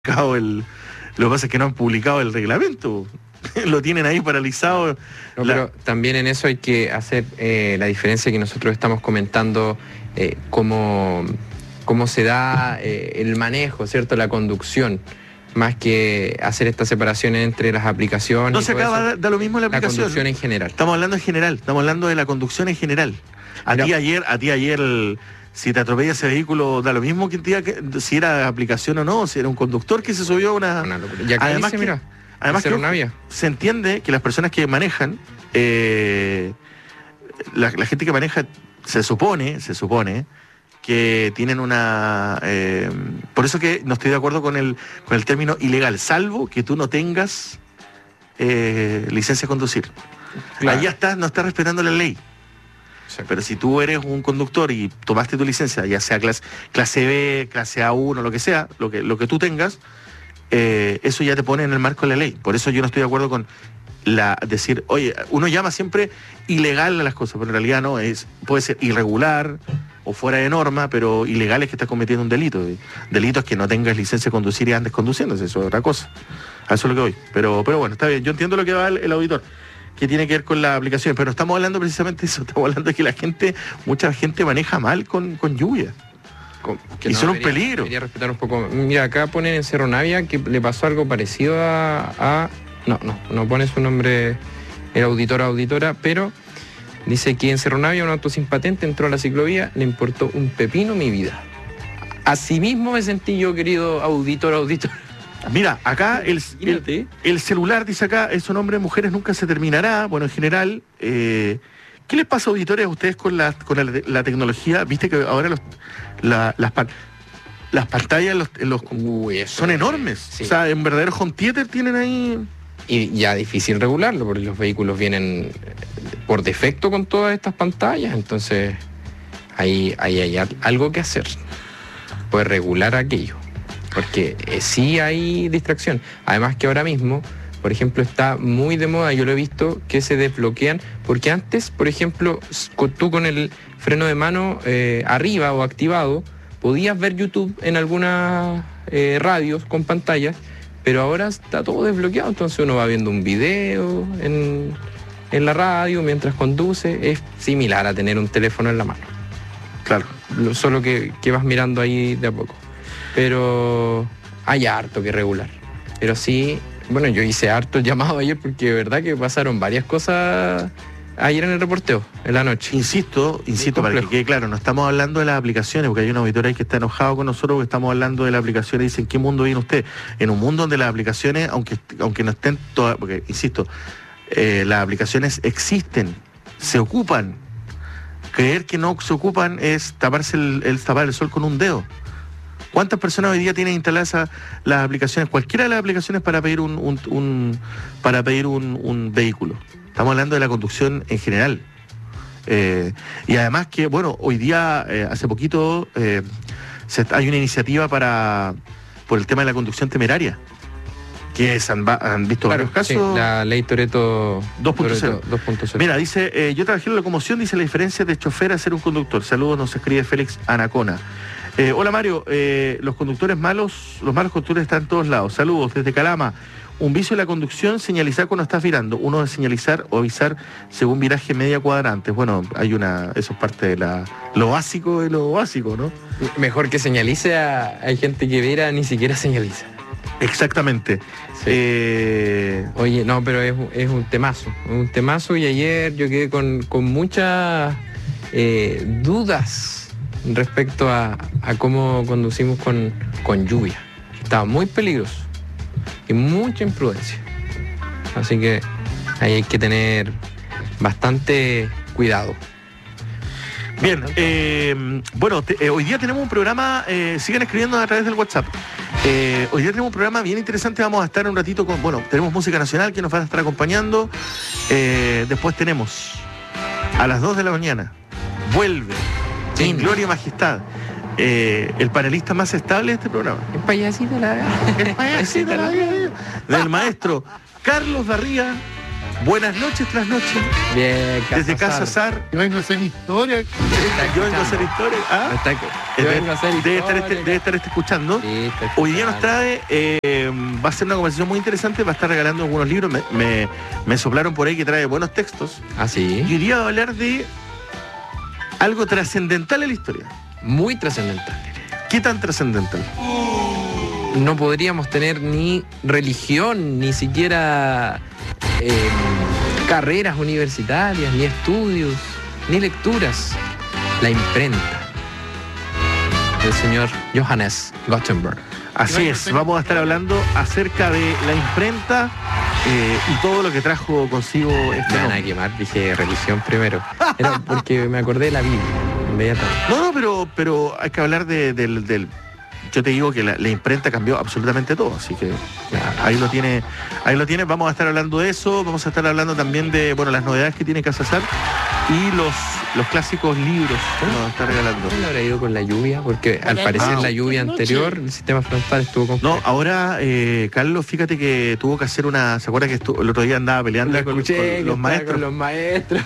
Lo que pasa es que no han publicado el reglamento. Lo tienen ahí paralizado. No, pero también en eso hay que hacer la diferencia que nosotros estamos comentando, cómo se da el manejo, ¿cierto? La conducción, más que hacer esta separación entre las aplicaciones. No se acaba, da lo mismo la aplicación. La conducción en general. Estamos hablando en general, estamos hablando de la conducción en general. A ti ayer si te atropella ese vehículo, da lo mismo si era aplicación o no, si era un conductor que se subió a una... Ya que además dice, además que una vía. Se entiende que las personas que manejan, la gente que maneja, se supone que tienen una... por eso que no estoy de acuerdo con el término ilegal, salvo que tú no tengas licencia de conducir. Claro. Ahí ya no estás respetando la ley. Sí. Pero si tú eres un conductor y tomaste tu licencia, ya sea clase B, clase A1, lo que sea, lo que tú tengas, eso ya te pone en el marco de la ley. Por eso yo no estoy de acuerdo con decir, oye, uno llama siempre ilegal a las cosas, pero en realidad no, puede ser irregular o fuera de norma, pero ilegal es que estás cometiendo un delito. Delito es que no tengas licencia de conducir y andes conduciéndose, eso es otra cosa. A eso es lo que voy. Pero bueno, está bien, yo entiendo lo que va el auditor, que tiene que ver con la aplicación, pero no estamos hablando precisamente de eso, estamos hablando de que mucha gente maneja mal con lluvia. Y son un peligro. Quería respetar un poco. Mira, acá ponen en Cerro Navia que le pasó algo parecido no pone su nombre el auditor o auditora, pero dice que en Cerro Navia un auto sin patente entró a la ciclovía, le importó un pepino mi vida. Así mismo me sentí yo, querido auditor o auditora. Mira, acá el celular, dice acá, su nombre de mujeres nunca se terminará. Bueno, en general, ¿qué les pasa, auditores, a ustedes con la tecnología? Viste que ahora las pantallas son enormes. Sí. O sea, en verdadero home theater tienen ahí... Y ya difícil regularlo, porque los vehículos vienen por defecto con todas estas pantallas, entonces ahí hay algo que hacer. Puede regular aquello. Porque sí hay distracción. Además que ahora mismo, por ejemplo, está muy de moda, yo lo he visto, que se desbloquean, porque antes, por ejemplo, tú con el freno de mano arriba o activado, podías ver YouTube en algunas radios con pantallas, pero ahora está todo desbloqueado, entonces uno va viendo un video en la radio mientras conduce, es similar a tener un teléfono en la mano. Claro. Solo que vas mirando ahí de a poco. Pero hay harto que regular. Pero sí, bueno, yo hice harto llamado ayer porque de verdad que pasaron varias cosas ayer en el reporteo, en la noche. Insisto, para que quede claro, no estamos hablando de las aplicaciones, porque hay un auditor ahí que está enojado con nosotros porque estamos hablando de las aplicaciones y dicen, ¿qué mundo viene usted? En un mundo donde las aplicaciones, aunque no estén todas, porque, insisto, las aplicaciones existen, se ocupan. Creer que no se ocupan es tapar el sol con un dedo. ¿Cuántas personas hoy día tienen instaladas las aplicaciones, cualquiera de las aplicaciones para pedir un vehículo? Estamos hablando de la conducción en general. Y además que, bueno, hoy día, hace poquito, hay una iniciativa por el tema de la conducción temeraria, que han visto varios casos. Sí, la ley Toretto 2.0. Mira, dice, yo trabajé en la locomoción, dice la diferencia de chofer a ser un conductor. Saludos, nos escribe Félix Anacona. Hola Mario, los malos conductores están en todos lados. Saludos desde Calama. Un vicio de la conducción, señalizar cuando estás virando. Uno es señalizar o avisar según viraje media cuadrantes. Bueno, eso es parte de lo básico de lo básico, ¿no? Mejor que señalice, hay gente que vira ni siquiera señaliza. Exactamente. Sí. Oye, no, pero es un temazo, y ayer yo quedé con muchas dudas respecto a cómo conducimos con lluvia. Estaba muy peligroso y mucha imprudencia. Así que ahí hay que tener bastante cuidado. Bien, hoy día tenemos un programa, sigan escribiendo a través del WhatsApp. Hoy día tenemos un programa bien interesante, vamos a estar un ratito tenemos música nacional que nos va a estar acompañando. Después tenemos a las 2 de la mañana, vuelve en Gloria y Majestad, el panelista más estable de este programa. El payasito de la vida. El payasito de la vida. Del maestro Carlos Darría Buenas noches tras noche. Bien, Desde Casa Sar. Yo vengo a hacer historia. Yo vengo a hacer historia. ¿Ah? Yo vengo a hacer Debe historia. estar escuchando. Sí, está Hoy día nos trae, va a ser una conversación muy interesante, va a estar regalando algunos libros. Me soplaron por ahí que trae buenos textos. Ah, sí. Y hoy día va a hablar de algo trascendental en la historia. Muy trascendental. ¿Qué tan trascendental? No podríamos tener ni religión, ni siquiera carreras universitarias, ni estudios, ni lecturas. La imprenta del señor Johannes Gutenberg. Así es, vamos a estar hablando acerca de la imprenta y todo lo que trajo consigo este Me van a nombre. quemar, dije religión primero. Era porque me acordé de la Biblia, inmediatamente. No, pero hay que hablar del yo te digo que la imprenta cambió absolutamente todo, así que ahí lo tiene, vamos a estar hablando de eso, vamos a estar hablando también de, bueno, las novedades que tiene Casa Sar y los clásicos libros que nos está regalando. ¿Cómo le habrá ido con la lluvia? Porque al parecer la lluvia anterior, el sistema frontal estuvo completo. No, ahora, Carlos, fíjate que tuvo que hacer una, ¿se acuerda que el otro día andaba peleando con los maestros? Con los maestros.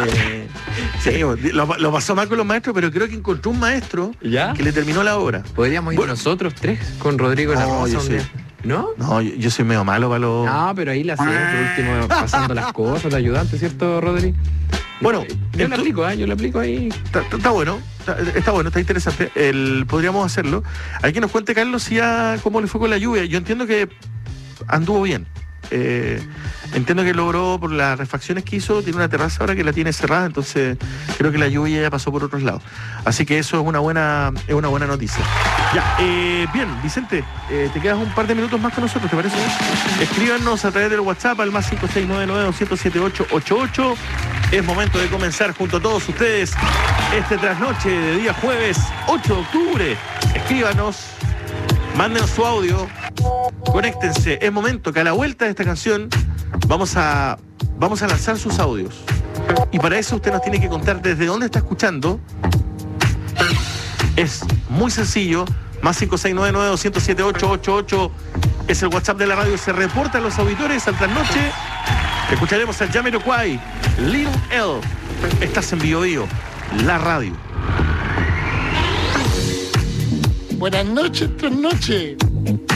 Sí, lo pasó mal con los maestros, pero creo que encontró un maestro ¿Ya? que le terminó la obra. Podríamos ir nosotros tres con Rodrigo La Rosa. yo un soy- día. ¿No? No, yo soy medio malo para los... No, pero ahí la hacemos por último, pasando las cosas de ayudante, ¿cierto, Rodri? Bueno, yo la aplico, yo la aplico ahí. Está bueno, está interesante. Podríamos hacerlo. Hay que nos cuente, Carlos, si cómo le fue con la lluvia. Yo entiendo que anduvo bien. Entiendo que logró, por las refacciones que hizo, tiene una terraza ahora que la tiene cerrada, entonces creo que la lluvia ya pasó por otros lados. Así que eso es una buena noticia. Ya, bien, Vicente, te quedas un par de minutos más con nosotros, ¿te parece? Escríbanos a través del WhatsApp al más 5699-207-888. Es momento de comenzar junto a todos ustedes este trasnoche de día jueves 8 de octubre. Escríbanos, mándenos su audio, conéctense. Es momento que a la vuelta de esta canción vamos a lanzar sus audios. Y para eso usted nos tiene que contar desde dónde está escuchando. Es muy sencillo. Más 5699-207-888 es el WhatsApp de la radio. Se reportan los auditores al trasnoche. Escucharemos al Jamiroquai, Lil L. Estás en Bio Bio, la radio. Buenas noches, tras noche.